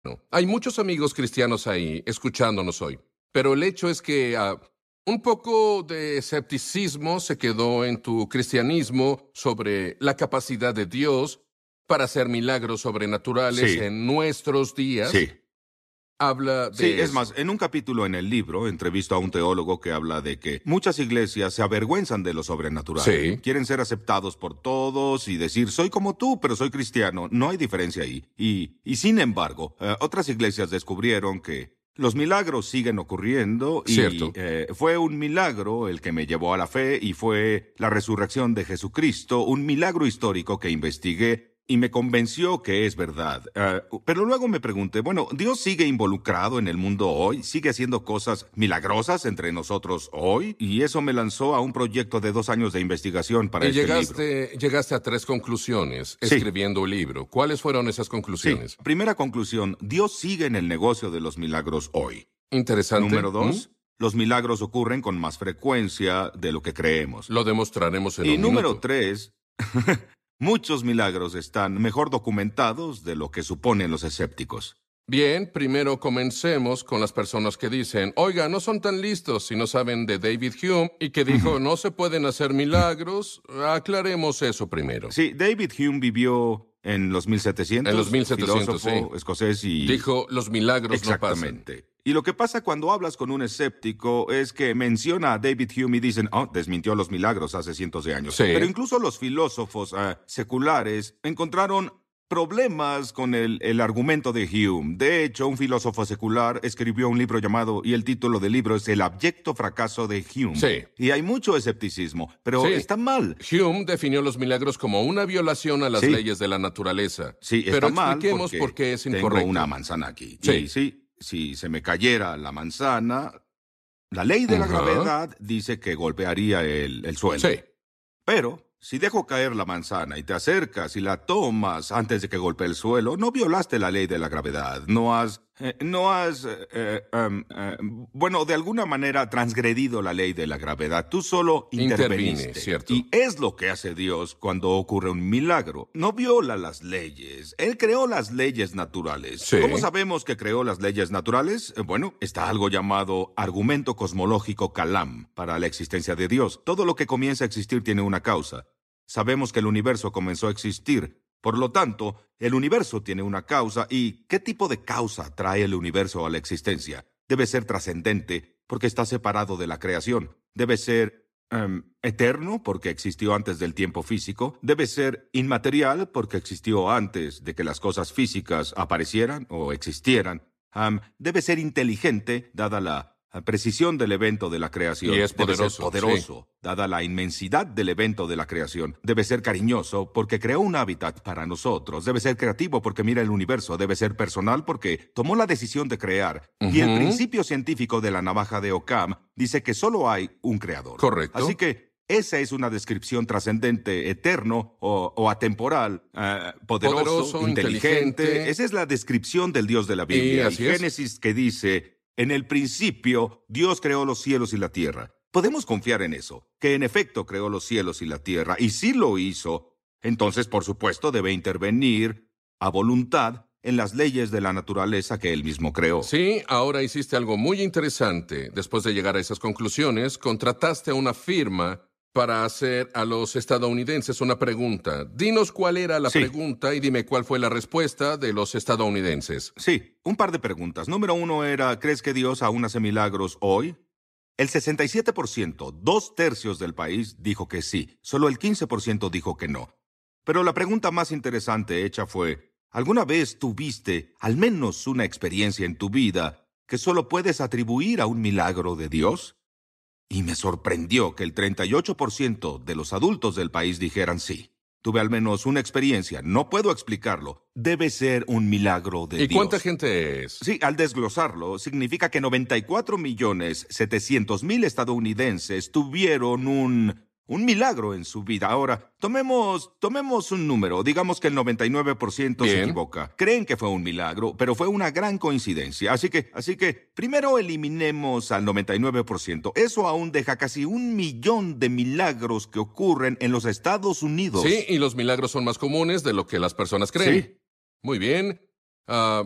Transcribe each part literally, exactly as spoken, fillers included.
Hay muchos amigos cristianos ahí escuchándonos hoy, pero el hecho es que ah, un poco de escepticismo se quedó en tu cristianismo sobre la capacidad de Dios para hacer milagros sobrenaturales Sí, en nuestros días. sí. Habla Sí, de es eso. más, en un capítulo en el libro entrevisto a un teólogo que habla de que muchas iglesias se avergüenzan de lo sobrenatural. Sí. Quieren ser aceptados por todos y decir, soy como tú, pero soy cristiano. No hay diferencia ahí. Y, y sin embargo, eh, otras iglesias descubrieron que los milagros siguen ocurriendo y Cierto. eh, fue un milagro el que me llevó a la fe y fue la resurrección de Jesucristo, un milagro histórico que investigué y me convenció que es verdad. Ah, pero luego me pregunté, bueno, ¿Dios sigue involucrado en el mundo hoy? ¿Sigue haciendo cosas milagrosas entre nosotros hoy? Y eso me lanzó a un proyecto de dos años de investigación para Y este libro. llegaste, llegaste a tres conclusiones Sí. escribiendo el libro. ¿Cuáles fueron esas Sí. conclusiones? Primera conclusión, Dios sigue en el negocio de los milagros hoy. Interesante. Número dos, ¿Mm? los milagros ocurren con más frecuencia de lo que creemos. Lo demostraremos en Y un número minuto. tres, muchos milagros están mejor documentados de lo que suponen los escépticos. Bien, primero comencemos con las personas que dicen, oiga, no son tan listos si no saben de David Hume y que dijo, no se pueden hacer milagros. Aclaremos eso primero. Sí, David Hume vivió en los mil setecientos, En los mil setecientos, filósofo sí. escocés y... Dijo, los milagros no pasan. Exactamente. Y lo que pasa cuando hablas con un escéptico es que menciona a David Hume y dicen, oh, desmintió los milagros hace cientos de años. Sí. Pero incluso los filósofos ah, seculares encontraron problemas con el, el argumento de Hume. De hecho, un filósofo secular escribió un libro llamado, y el título del libro es El abyecto fracaso de Hume. Sí. Y hay mucho escepticismo, pero Sí. está mal. Hume definió los milagros como una violación a las Sí. leyes de la naturaleza. Sí, está Pero mal expliquemos porque por qué es tengo incorrecto. una manzana aquí. Sí. Y sí, si se me cayera la manzana, la ley de la Ajá. gravedad dice que golpearía el, el suelo. Sí. Pero si dejo caer la manzana y te acercas y la tomas antes de que golpee el suelo, no violaste la ley de la gravedad. No has, eh, no has, eh, eh, um, eh, bueno, de alguna manera transgredido la ley de la gravedad. Tú solo interveniste. Intervine, cierto. Y es lo que hace Dios cuando ocurre un milagro. No viola las leyes. Él creó las leyes naturales. Sí. ¿Cómo sabemos que creó las leyes naturales? Eh, Bueno, está algo llamado argumento cosmológico Kalam para la existencia de Dios. Todo lo que comienza a existir tiene una causa. Sabemos que el universo comenzó a existir. Por lo tanto, el universo tiene una causa. ¿Y qué tipo de causa trae el universo a la existencia? Debe ser trascendente porque está separado de la creación. Debe ser em, eterno porque existió antes del tiempo físico. Debe ser inmaterial porque existió antes de que las cosas físicas aparecieran o existieran. Am, debe ser inteligente, dada la a precisión del evento de la creación. Y es Debe ser poderoso, poderoso, dada la inmensidad del evento de la creación. Debe ser cariñoso porque creó un hábitat para nosotros. Debe ser creativo porque mira el universo. Debe ser personal porque tomó la decisión de crear. Y el Ujú. principio científico de la navaja de Occam dice que solo hay un creador. Correcto. Así que esa es una descripción trascendente, eterno o, o atemporal, eh, poderoso, Poderoso, inteligente. inteligente. Esa es la descripción del Dios de la Biblia. así es. Génesis que dice, en el principio Dios creó los cielos y la tierra. Podemos confiar en eso, que en efecto creó los cielos y la tierra. Y si lo hizo, entonces por supuesto debe intervenir a voluntad en las leyes de la naturaleza que él mismo creó. Sí, ahora hiciste algo muy interesante. Después de llegar a esas conclusiones, contrataste a una firma para hacer a los estadounidenses una pregunta. Dinos cuál era la Sí. pregunta y dime cuál fue la respuesta de los estadounidenses. Sí, un par de preguntas. Número uno era, ¿crees que Dios aún hace milagros hoy? El sesenta y siete por ciento, dos tercios del país, dijo que sí. Solo el quince por ciento dijo que no. Pero la pregunta más interesante hecha fue, ¿alguna vez tuviste al menos una experiencia en tu vida que solo puedes atribuir a un milagro de Dios? Y me sorprendió que el treinta y ocho por ciento de los adultos del país dijeran sí. Tuve al menos una experiencia, no puedo explicarlo. Debe ser un milagro de ¿Y Dios. cuánta gente es? Sí, al desglosarlo, significa que noventa y cuatro millones setecientos mil estadounidenses tuvieron un, un milagro en su vida. Ahora, tomemos, tomemos un número. Digamos que el noventa y nueve por ciento se Bien. equivoca. Creen que fue un milagro, pero fue una gran coincidencia. Así que, así que, primero eliminemos al noventa y nueve por ciento. Eso aún deja casi un millón de milagros que ocurren en los Estados Unidos. Sí, y los milagros son más comunes de lo que las personas creen. Sí. Muy bien. Ah,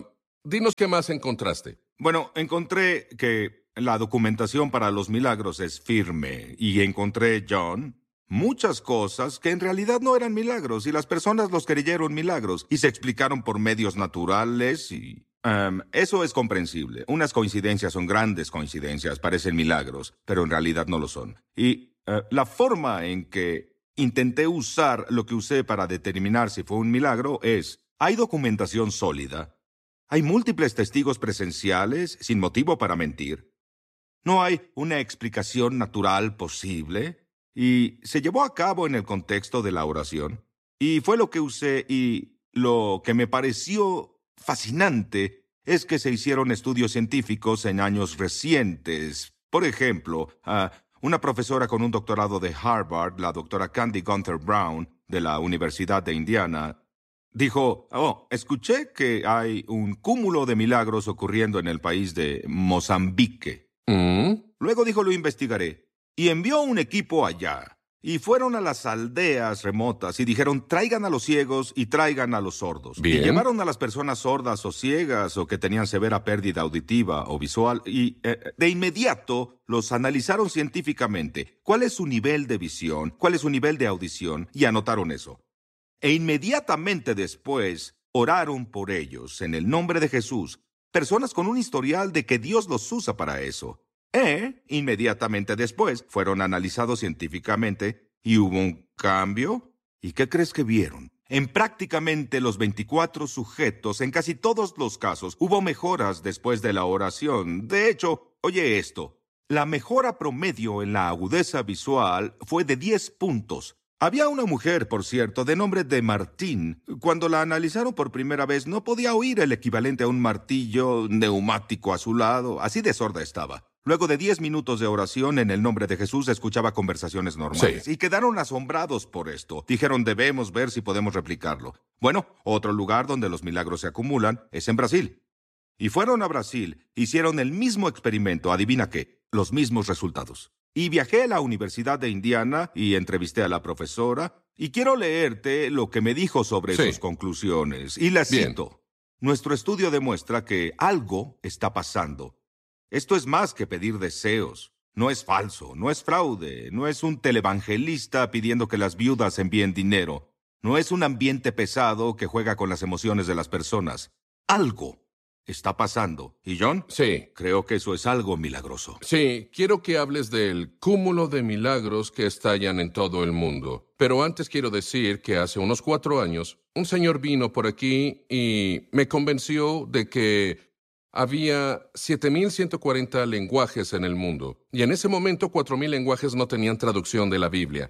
dinos qué más encontraste. Bueno, encontré que la documentación para los milagros es firme y encontré, John, muchas cosas que en realidad no eran milagros y las personas los creyeron milagros y se explicaron por medios naturales y... Um, eso es comprensible. Unas coincidencias son grandes coincidencias, parecen milagros, pero en realidad no lo son. Y uh, la forma en que intenté usar lo que usé para determinar si fue un milagro es, hay documentación sólida, hay múltiples testigos presenciales sin motivo para mentir, no hay una explicación natural posible y se llevó a cabo en el contexto de la oración. Y fue lo que usé y lo que me pareció fascinante es que se hicieron estudios científicos en años recientes. Por ejemplo, uh, una profesora con un doctorado de Harvard, la doctora Candy Gunther Brown, de la Universidad de Indiana, dijo, oh, escuché que hay un cúmulo de milagros ocurriendo en el país de Mozambique. ¿Mm? Luego dijo, lo investigaré. Y envió un equipo allá. Y fueron a las aldeas remotas y dijeron, traigan a los ciegos y traigan a los sordos. Bien. Y llevaron a las personas sordas o ciegas o que tenían severa pérdida auditiva o visual y eh, de inmediato los analizaron científicamente. ¿Cuál es su nivel de visión? ¿Cuál es su nivel de audición? Y anotaron eso. E inmediatamente después oraron por ellos en el nombre de Jesús. Personas con un historial de que Dios los usa para eso. E, inmediatamente después, fueron analizados científicamente y hubo un cambio. ¿Y qué crees que vieron? En prácticamente los veinticuatro sujetos, en casi todos los casos, hubo mejoras después de la oración. De hecho, oye esto, la mejora promedio en la agudeza visual fue de diez puntos. Había una mujer, por cierto, de nombre de Martín. Cuando la analizaron por primera vez, no podía oír el equivalente a un martillo neumático a su lado. Así de sorda estaba. Luego de diez minutos de oración en el nombre de Jesús, escuchaba conversaciones normales. Sí. Y quedaron asombrados por esto. Dijeron, debemos ver si podemos replicarlo. Bueno, otro lugar donde los milagros se acumulan es en Brasil. Y fueron a Brasil, hicieron el mismo experimento, adivina qué, los mismos resultados. Y viajé a la Universidad de Indiana y entrevisté a la profesora, y quiero leerte lo que me dijo sobre Sí. sus conclusiones. Y la Bien. cito. Nuestro estudio demuestra que algo está pasando. Esto es más que pedir deseos. No es falso, no es fraude, no es un televangelista pidiendo que las viudas envíen dinero. No es un ambiente pesado que juega con las emociones de las personas. Algo está pasando. ¿Y John? Sí. Creo que eso es algo milagroso. Sí, quiero que hables del cúmulo de milagros que estallan en todo el mundo. Pero antes quiero decir que hace unos cuatro años, un señor vino por aquí y me convenció de que había siete mil ciento cuarenta lenguajes en el mundo. Y en ese momento, cuatro mil lenguajes no tenían traducción de la Biblia.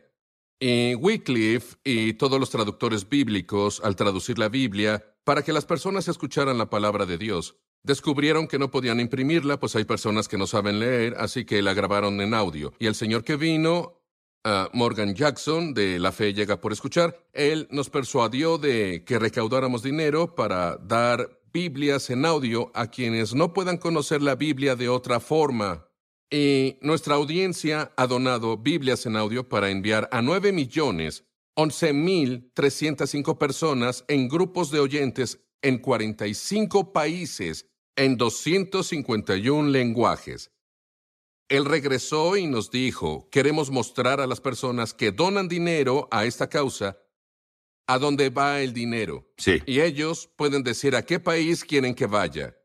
Y Wycliffe y todos los traductores bíblicos, al traducir la Biblia, para que las personas escucharan la palabra de Dios, descubrieron que no podían imprimirla, pues hay personas que no saben leer, así que la grabaron en audio. Y el señor que vino, uh, Morgan Jackson, de La Fe Llega por Escuchar, él nos persuadió de que recaudáramos dinero para dar Biblias en audio a quienes no puedan conocer la Biblia de otra forma. Y nuestra audiencia ha donado Biblias en audio para enviar a nueve millones once mil trescientas cinco personas en grupos de oyentes en cuarenta y cinco países en doscientos cincuenta y uno lenguajes. Él regresó y nos dijo, queremos mostrar a las personas que donan dinero a esta causa a dónde va el dinero. Sí. Y ellos pueden decir a qué país quieren que vaya.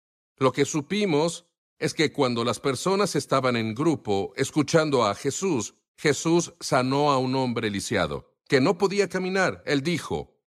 Lo que supimos es que cuando las personas estaban en grupo escuchando a Jesús, Jesús sanó a un hombre lisiado, que no podía caminar. Él dijo,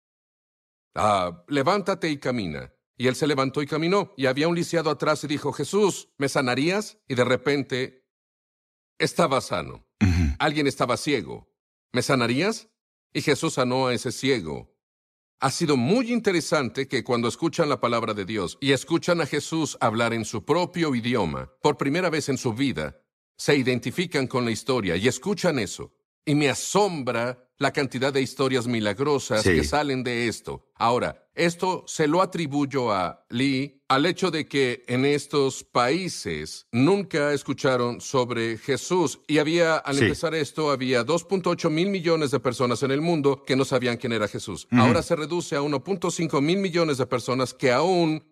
ah, levántate y camina. Y él se levantó y caminó, y había un lisiado atrás y dijo, Jesús, ¿me sanarías? Y de repente estaba sano. Ujú. Alguien estaba ciego. ¿Me sanarías? Y Jesús sanó a ese ciego. Ha sido muy interesante que cuando escuchan la palabra de Dios y escuchan a Jesús hablar en su propio idioma, por primera vez en su vida, se identifican con la historia y escuchan eso. Y me asombra la cantidad de historias milagrosas Sí. que salen de esto. Ahora, esto se lo atribuyo a Lee, al hecho de que en estos países nunca escucharon sobre Jesús. Y había, al Sí. empezar esto, había dos punto ocho mil millones de personas en el mundo que no sabían quién era Jesús. Ujú. Ahora se reduce a uno punto cinco mil millones de personas que aún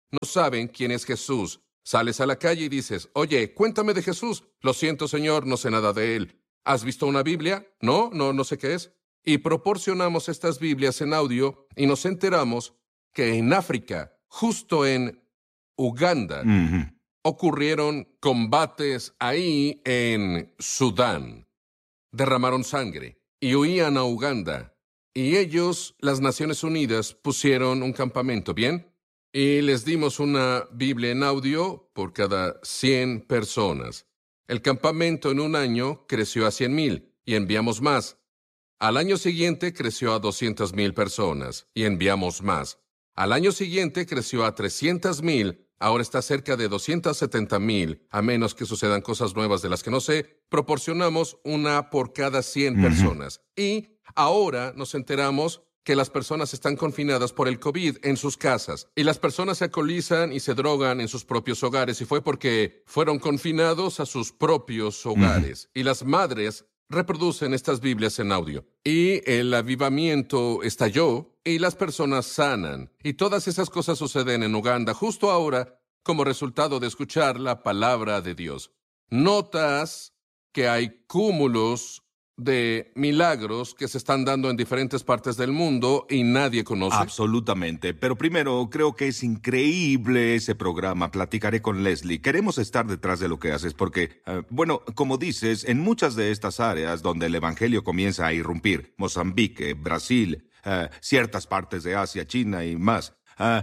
no saben quién es Jesús. Sales a la calle y dices, oye, cuéntame de Jesús. Lo siento, señor, no sé nada de él. ¿Has visto una Biblia? No, no, no sé qué es. Y proporcionamos estas Biblias en audio y nos enteramos que en África, justo en Uganda, Ujú. ocurrieron combates ahí en Sudán. Derramaron sangre y huían a Uganda. Y ellos, las Naciones Unidas, pusieron un campamento, ¿bien? Y les dimos una Biblia en audio por cada cien personas. El campamento en un año creció a cien mil y enviamos más. Al año siguiente creció a doscientas mil personas y enviamos más. Al año siguiente creció a trescientas mil, ahora está cerca de doscientas setenta mil, a menos que sucedan cosas nuevas de las que no sé. Proporcionamos una por cada cien Ujú. personas. Y ahora nos enteramos que las personas están confinadas por el COVID en sus casas. Y las personas se alcoholizan y se drogan en sus propios hogares. Y fue porque fueron confinados a sus propios hogares. Y las madres reproducen estas Biblias en audio. Y el avivamiento estalló y las personas sanan. Y todas esas cosas suceden en Uganda justo ahora como resultado de escuchar la palabra de Dios. Notas que hay cúmulos de milagros que se están dando en diferentes partes del mundo y nadie conoce. Absolutamente. Pero primero, creo que es increíble ese programa. Platicaré con Leslie. Queremos estar detrás de lo que haces porque, eh, bueno, como dices, en muchas de estas áreas donde el Evangelio comienza a irrumpir, Mozambique, Brasil, eh, ciertas partes de Asia, China y más, eh,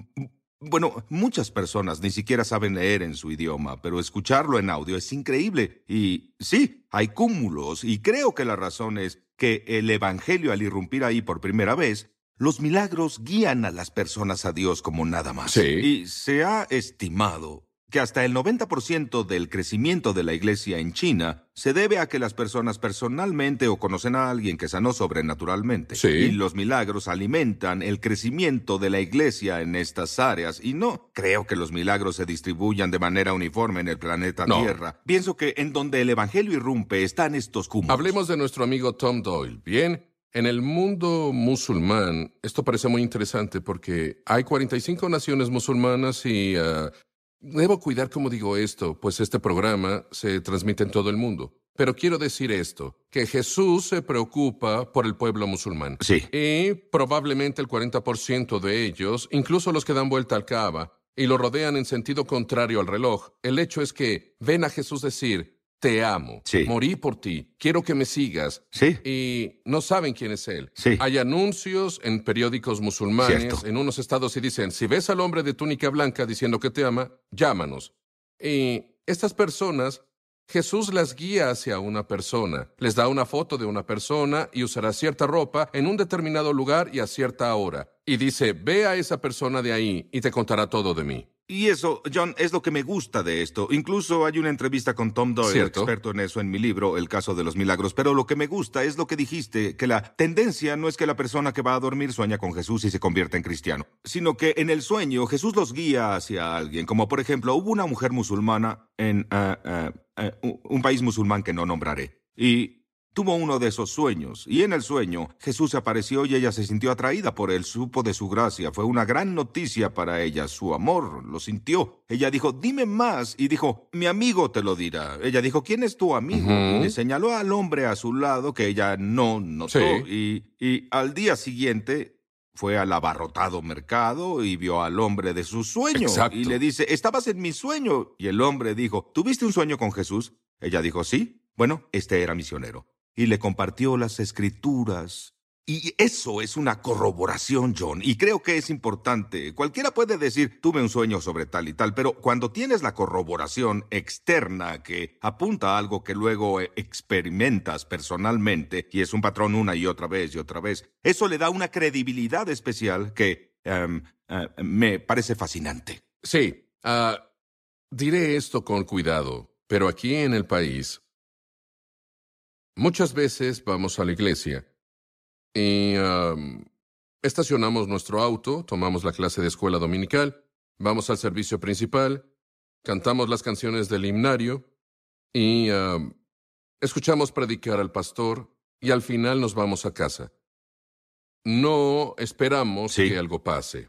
bueno, muchas personas ni siquiera saben leer en su idioma, pero escucharlo en audio es increíble. Y sí, hay cúmulos, y creo que la razón es que el Evangelio, al irrumpir ahí por primera vez, los milagros guían a las personas a Dios como nada más. Sí. Y se ha estimado que hasta el noventa por ciento del crecimiento de la iglesia en China se debe a que las personas personalmente o conocen a alguien que sanó sobrenaturalmente. Sí. Y los milagros alimentan el crecimiento de la iglesia en estas áreas. Y no creo que los milagros se distribuyan de manera uniforme en el planeta No. Tierra. Pienso que en donde el evangelio irrumpe están estos cúmulos. Hablemos de nuestro amigo Tom Doyle. Bien, en el mundo musulmán, esto parece muy interesante porque hay cuarenta y cinco naciones musulmanas y uh, debo cuidar cómo digo esto, pues este programa se transmite en todo el mundo. Pero quiero decir esto, que Jesús se preocupa por el pueblo musulmán. Sí. Y probablemente el cuarenta por ciento de ellos, incluso los que dan vuelta al Kaaba y lo rodean en sentido contrario al reloj, el hecho es que ven a Jesús decir, te amo, Sí. morí por ti, quiero que me sigas. Sí. Y no saben quién es él. Sí. Hay anuncios en periódicos musulmanes, Cierto. en unos estados y dicen, si ves al hombre de túnica blanca diciendo que te ama, llámanos. Y estas personas, Jesús las guía hacia una persona, les da una foto de una persona y usará cierta ropa en un determinado lugar y a cierta hora. Y dice, ve a esa persona de ahí y te contará todo de mí. Y eso, John, es lo que me gusta de esto. Incluso hay una entrevista con Tom Doyle, Cierto. experto en eso en mi libro, El caso de los milagros. Pero lo que me gusta es lo que dijiste, que la tendencia no es que la persona que va a dormir sueña con Jesús y se convierta en cristiano, sino que en el sueño Jesús los guía hacia alguien. Como por ejemplo, hubo una mujer musulmana en uh, uh, uh, un país musulmán que no nombraré. Y tuvo uno de esos sueños, y en el sueño Jesús se apareció y ella se sintió atraída por él, supo de su gracia, fue una gran noticia para ella, su amor, lo sintió. Ella dijo, dime más, y dijo, mi amigo te lo dirá. Ella dijo, ¿quién es tu amigo? Ujú. Y le señaló al hombre a su lado que ella no notó, Sí. y, y al día siguiente fue al abarrotado mercado y vio al hombre de su sueño. Exacto. Y le dice, estabas en mi sueño. Y el hombre dijo, ¿tuviste un sueño con Jesús? Ella dijo, sí. Bueno, este era misionero. Y le compartió las escrituras. Y eso es una corroboración, John, y creo que es importante. Cualquiera puede decir, tuve un sueño sobre tal y tal, pero cuando tienes la corroboración externa que apunta a algo que luego eh, experimentas personalmente, y es un patrón una y otra vez y otra vez, eso le da una credibilidad especial que em, eh, me parece fascinante. Sí, ah, diré esto con cuidado, pero aquí en el país, muchas veces vamos a la iglesia y um, estacionamos nuestro auto, tomamos la clase de escuela dominical, vamos al servicio principal, cantamos las canciones del himnario y um, escuchamos predicar al pastor y al final nos vamos a casa. No esperamos Sí. que algo pase.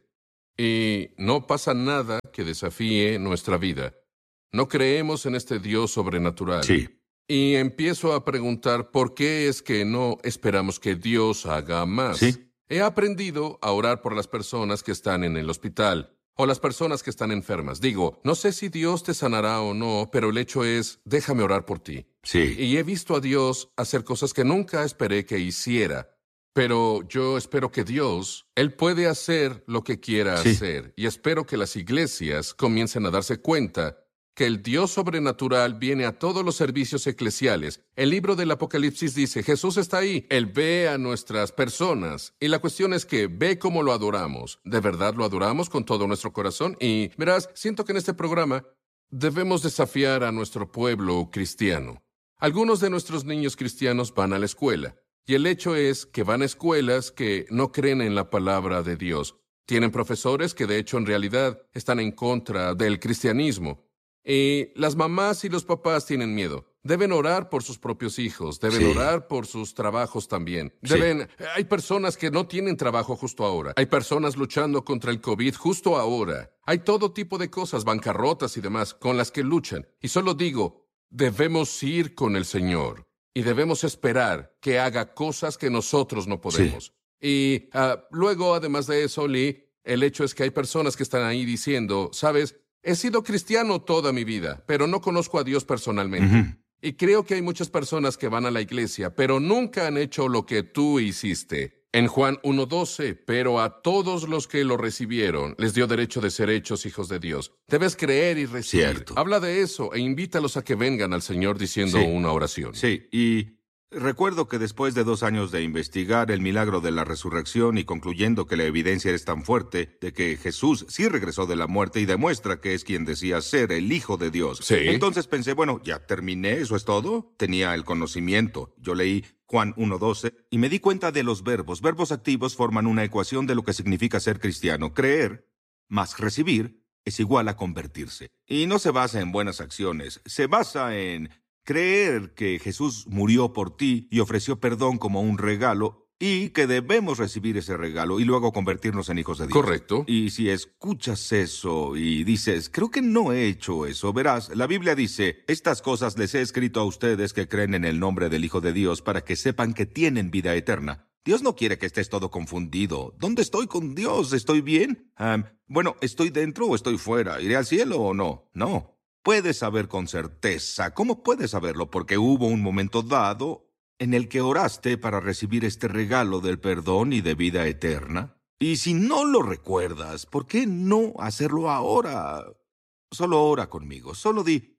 Y no pasa nada que desafíe nuestra vida. No creemos en este Dios sobrenatural. Sí. Y empiezo a preguntar por qué es que no esperamos que Dios haga más. Sí. He aprendido a orar por las personas que están en el hospital o las personas que están enfermas. Digo, no sé si Dios te sanará o no, pero el hecho es, déjame orar por ti. Sí. Y he visto a Dios hacer cosas que nunca esperé que hiciera. Pero yo espero que Dios, Él puede hacer lo que quiera Sí. hacer. Y espero que las iglesias comiencen a darse cuenta que el Dios sobrenatural viene a todos los servicios eclesiales. El libro del Apocalipsis dice, Jesús está ahí. Él ve a nuestras personas. Y la cuestión es que ve cómo lo adoramos. ¿De verdad lo adoramos con todo nuestro corazón? Y verás, siento que en este programa debemos desafiar a nuestro pueblo cristiano. Algunos de nuestros niños cristianos van a la escuela. Y el hecho es que van a escuelas que no creen en la palabra de Dios. Tienen profesores que de hecho en realidad están en contra del cristianismo. Y las mamás y los papás tienen miedo. Deben orar por sus propios hijos. Deben Sí. orar por sus trabajos también. Sí. Deben... Hay personas que no tienen trabajo justo ahora. Hay personas luchando contra el COVID justo ahora. Hay todo tipo de cosas, bancarrotas y demás, con las que luchan. Y solo digo, debemos ir con el Señor. Y debemos esperar que haga cosas que nosotros no podemos. Y ah, luego, además de eso, Lee, el hecho es que hay personas que están ahí diciendo, ¿sabes? He sido cristiano toda mi vida, pero no conozco a Dios personalmente. Ujú. Y creo que hay muchas personas que van a la iglesia, pero nunca han hecho lo que tú hiciste. En Juan uno doce, pero a todos los que lo recibieron, les dio derecho de ser hechos hijos de Dios. Debes creer y recibir. Cierto. Habla de eso e invítalos a que vengan al Señor diciendo Sí. una oración. Sí, y recuerdo que después de dos años de investigar el milagro de la resurrección y concluyendo que la evidencia es tan fuerte de que Jesús sí regresó de la muerte y demuestra que es quien decía ser el Hijo de Dios. Sí. Entonces pensé, bueno, ya terminé, ¿eso es todo? Tenía el conocimiento. Yo leí Juan uno doce y me di cuenta de los verbos. Verbos activos forman una ecuación de lo que significa ser cristiano. Creer más recibir es igual a convertirse. Y no se basa en buenas acciones, se basa en creer que Jesús murió por ti y ofreció perdón como un regalo y que debemos recibir ese regalo y luego convertirnos en hijos de Dios. Correcto. Y si escuchas eso y dices, creo que no he hecho eso, verás, la Biblia dice, estas cosas les he escrito a ustedes que creen en el nombre del Hijo de Dios para que sepan que tienen vida eterna. Dios no quiere que estés todo confundido. ¿Dónde estoy con Dios? ¿Estoy bien? Um, bueno, ¿estoy dentro o estoy fuera? ¿Iré al cielo o no? No. Puedes saber con certeza. ¿Cómo puedes saberlo? Porque hubo un momento dado en el que oraste para recibir este regalo del perdón y de vida eterna. Y si no lo recuerdas, ¿por qué no hacerlo ahora? Solo ora conmigo. Solo di,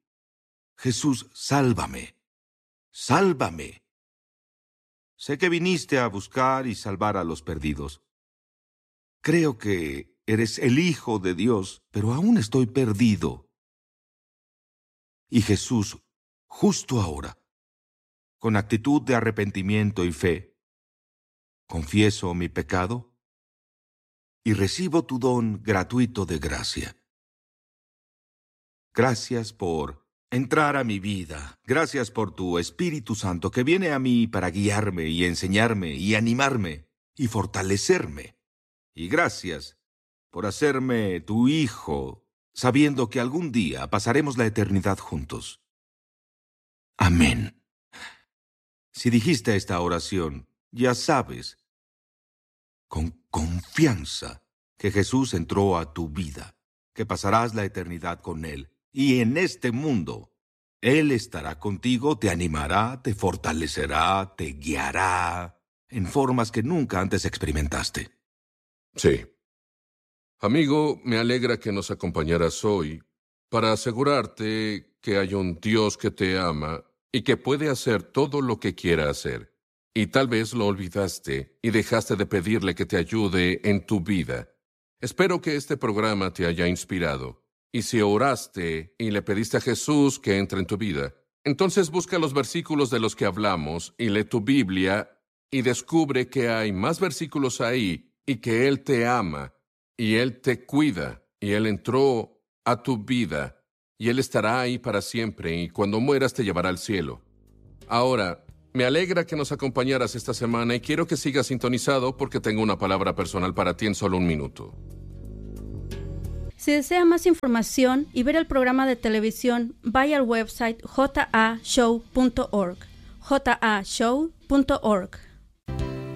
Jesús, sálvame. Sálvame. Sé que viniste a buscar y salvar a los perdidos. Creo que eres el Hijo de Dios, pero aún estoy perdido. Y Jesús, justo ahora, con actitud de arrepentimiento y fe, confieso mi pecado y recibo tu don gratuito de gracia. Gracias por entrar a mi vida. Gracias por tu Espíritu Santo que viene a mí para guiarme y enseñarme y animarme y fortalecerme. Y gracias por hacerme tu hijo, sabiendo que algún día pasaremos la eternidad juntos. Amén. Si dijiste esta oración, ya sabes, con confianza, que Jesús entró a tu vida, que pasarás la eternidad con Él. Y en este mundo, Él estará contigo, te animará, te fortalecerá, te guiará, en formas que nunca antes experimentaste. Sí. Amigo, me alegra que nos acompañaras hoy para asegurarte que hay un Dios que te ama y que puede hacer todo lo que quiera hacer. Y tal vez lo olvidaste y dejaste de pedirle que te ayude en tu vida. Espero que este programa te haya inspirado. Y si oraste y le pediste a Jesús que entre en tu vida, entonces busca los versículos de los que hablamos y lee tu Biblia y descubre que hay más versículos ahí y que Él te ama y Él te cuida y Él entró a tu vida y Él estará ahí para siempre y cuando mueras te llevará al cielo. Ahora, me alegra que nos acompañaras esta semana y quiero que sigas sintonizado porque tengo una palabra personal para ti en solo un minuto. Si desea más información y ver el programa de televisión, vaya al website j a show punto org. j a show punto org.